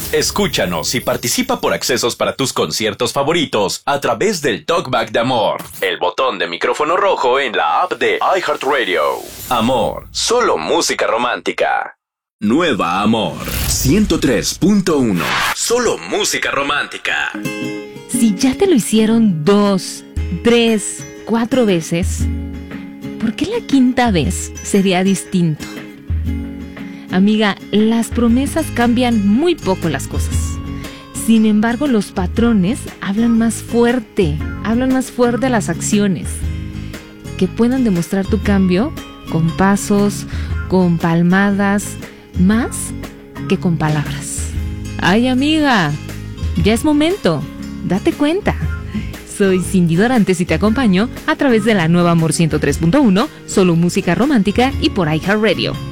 Escúchanos y participa por accesos para tus conciertos favoritos a través del Talkback de Amor, el botón de micrófono rojo en la app de iHeartRadio. Amor, solo música romántica. Nueva Amor, 103.1, solo música romántica. Si ya te lo hicieron 2, 3, 4 veces, ¿por qué la quinta vez sería distinto? Amiga, las promesas cambian muy poco las cosas. Sin embargo, los patrones hablan más fuerte las acciones. Que puedan demostrar tu cambio con pasos, con palmadas, más que con palabras. Ay, amiga, ya es momento, date cuenta. Soy Cindy Dorantes y te acompaño a través de la Nueva Amor 103.1, solo música romántica y por iHeartRadio.